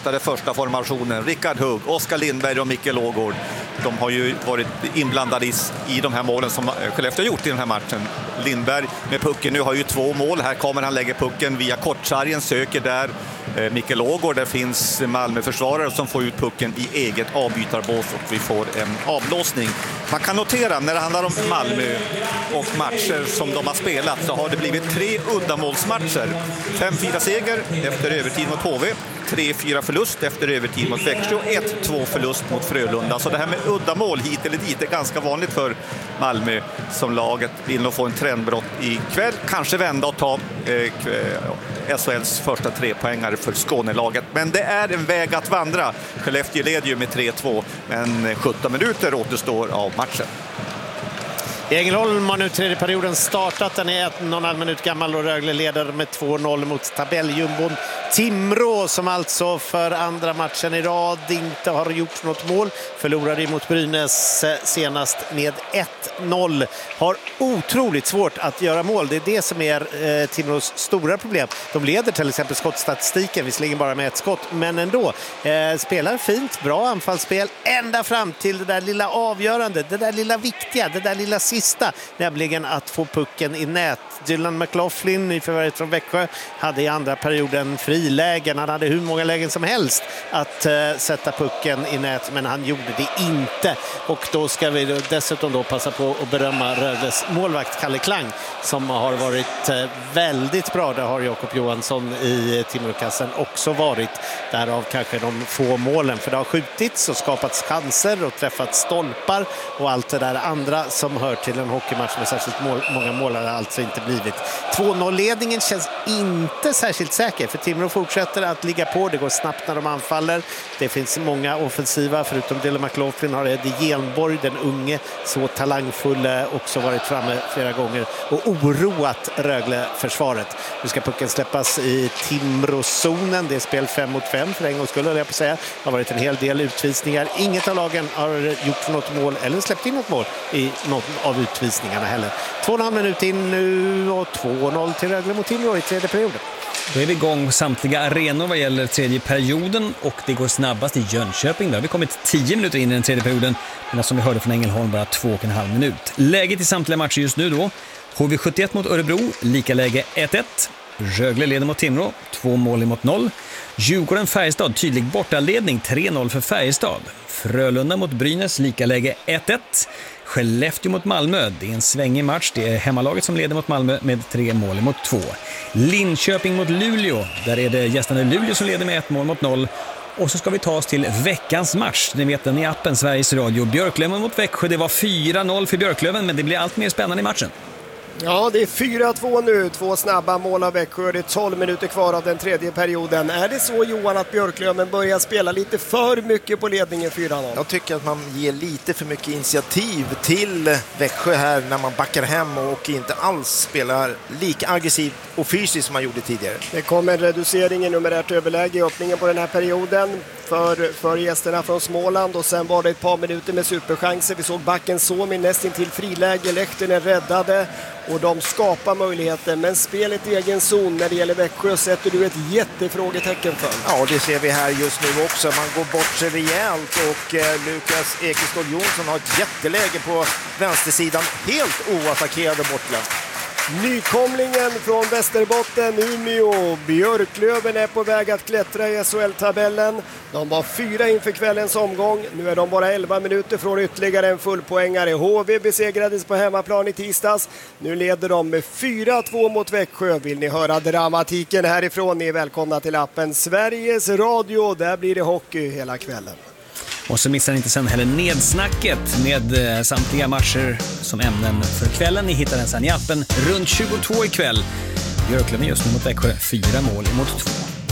startade första formationen. Rickard Hugg, Oskar Lindberg och Micke Lågård. De har ju varit inblandade i de här målen som Skellefteå har gjort i den här matchen. Lindberg med pucken nu har ju 2 mål. Här kommer han lägga pucken via kortsargen, söker där Micke Lågård. Där finns Malmö-försvarare som får ut pucken i eget avbytarbås och vi får en avblåsning. Man kan notera när det handlar om Malmö och matcher som de har spelat så har det blivit 3 uddamålsmatcher. 5-4 seger efter övertid mot HV, 3-4 förlust efter övertid mot Växjö och 1-2 förlust mot Frölunda. Så det här med uddamål hit eller dit är ganska vanligt för Malmö som laget vill nog få en trendbrott ikväll. Kanske vända och ta SHLs första 3-poängare för Skånelaget. Men det är en väg att vandra. Skellefteå leder ju med 3-2 men 17 minuter återstår av matchen. I Ängelholm har nu tredje perioden startat. Den är 1,5 minut gammal och Rögle leder med 2-0 mot tabelljumbon Timrå som alltså för andra matchen i rad inte har gjort något mål. Förlorade mot Brynäs senast med 1-0. Har otroligt svårt att göra mål. Det är det som är Timrås stora problem. De leder till exempel skottstatistiken, visserligen bara med 1 skott, men ändå. Spelar fint, bra anfallsspel ända fram till det där lilla avgörande, det där lilla viktiga, det där lilla sista, nämligen att få pucken i nät. Dylan McLaughlin, nyförvärvet från Växjö, hade i andra perioden frilägen. Han hade hur många lägen som helst att sätta pucken i nät, men han gjorde det inte. Och då ska vi dessutom då passa på att berömma Rögles målvakt Kalle Klang som har varit väldigt bra. Det har Jakob Johansson i Timråkassen också varit. Därav kanske de få målen, för det har skjutits och skapats chanser och träffat stolpar och allt det där andra som hör till en hockeymatch med särskilt många mål har alltså inte blivit. 2-0-ledningen känns inte särskilt säker, för Timrå fortsätter att ligga på. Det går snabbt när de anfaller. Det finns många offensiva, förutom Dylan McLaughlin har Eddie Hjelmborg, den unge, så talangfull, också varit framme flera gånger och oroat Rögle-försvaret. Nu ska pucken släppas i Timrå-zonen. Det är spel 5-mot-5 för en gång skulle jag säga. Det har varit en hel del utvisningar. Inget av lagen har gjort något mål eller släppt in något mål i något av utvisningarna heller. 2,5 minuter in nu och 2-0 till Rögle mot Timrå i tredje perioden. Då är vi igång samtliga arenor vad gäller tredje perioden och det går snabbast i Jönköping. Där har vi kommit 10 minuter in i den tredje perioden, men som vi hörde från Ängelholm bara 2,5 minut. Läget i samtliga matcher just nu då. HV71 mot Örebro, lika läge 1-1. Rögle leder mot Timrå, 2 mål mot 0. Djurgården-Färjestad, tydlig bortaledning, 3-0 för Färjestad. Frölunda mot Brynäs, lika läge 1-1. Skellefteå mot Malmö, det är en svängig match. Det är hemmalaget som leder mot Malmö med 3 mål mot 2. Linköping mot Luleå, där är det gästande Luleå som leder med 1 mål mot 0. Och så ska vi ta oss till veckans match. Ni vet den i appen Sveriges Radio. Björklöven mot Växjö, det var 4-0 för Björklöven, men det blir allt mer spännande i matchen. Ja, det är 4-2 nu. 2 snabba mål av Växjö. Det är 12 minuter kvar av den tredje perioden. Är det så, Johan, att Björklöven börjar spela lite för mycket på ledningen 4-0? Jag tycker att man ger lite för mycket initiativ till Växjö här när man backar hem och inte alls spelar lika aggressivt och fysiskt som man gjorde tidigare. Det kommer en reducering i numerärt överläge i öppningen på den här perioden för gästerna från Småland, och sen var det ett par minuter med superchanser. Vi såg backen Suomi nästintill friläge, Lehtinen räddade och de skapar möjligheter, men spelet i egen zon när det gäller Växjö sätter du ett jättefrågetecken för. Ja, det ser vi här just nu också. Man går bort sig rejält och Lukas Ekestål Jonsson har ett jätteläge på vänstersidan, helt oattackerade bortländ. Nykomlingen från Västerbotten, Umeå. Björklöven är på väg att klättra i SHL-tabellen. De var 4 inför kvällens omgång. Nu är de bara 11 minuter från ytterligare en fullpoängare. HV besegrades på hemmaplan i tisdags. Nu leder de med 4-2 mot Växjö. Vill ni höra dramatiken härifrån? Ni är välkomna till appen Sveriges Radio. Där blir det hockey hela kvällen. Och så missar ni inte sen heller nedsnacket med samtliga matcher som ämnen för kvällen. Ni hittar den sen i appen runt 22 ikväll. Björklöven just nu mot Växjö, 4 mål mot 2.